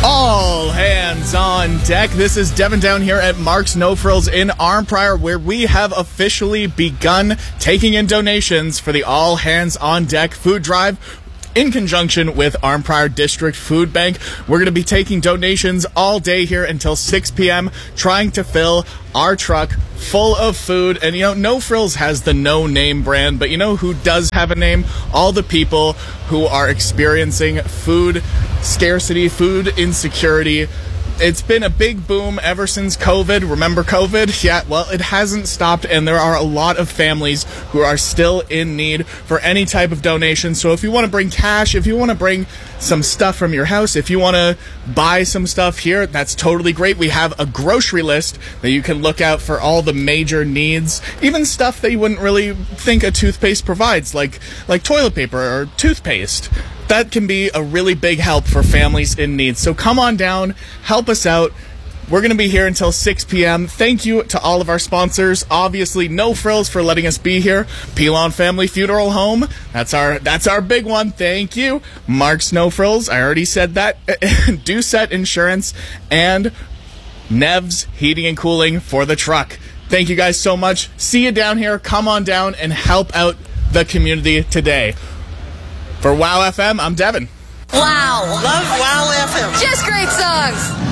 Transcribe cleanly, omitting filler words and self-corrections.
All hands on deck. This is Devin down here at Mark's No Frills in Arnprior, where we have officially begun taking in donations for the All Hands on Deck food drive in conjunction with Arnprior District Food Bank. We're going to be taking donations all day here until 6 p.m., trying to fill our truck full of food. And, No Frills has the no-name brand, but you know who does have a name? All the people who are experiencing food scarcity, food insecurity. It's been a big boom ever since COVID. Remember COVID? Yeah, well, it hasn't stopped, and there are a lot of families who are still in need for any type of donation. So if you want to bring cash, if you want to bring some stuff from your house, if you want to buy some stuff here, that's totally great. We have a grocery list that you can look out for all the major needs, even stuff that you wouldn't really think a toothpaste provides, like toilet paper or toothpaste. That can be a really big help for families in need. So come on down, help us out. We're going to be here until 6 p.m. Thank you to all of our sponsors. Obviously, No Frills for letting us be here. Pilon Family Funeral Home. That's our big one. Thank you. Mark's No Frills. I already said that. Doucette Insurance and Nev's Heating and Cooling for the truck. Thank you guys so much. See you down here. Come on down and help out the community today. For WOW FM, I'm Devin. Wow. Love WOW FM. Just great songs.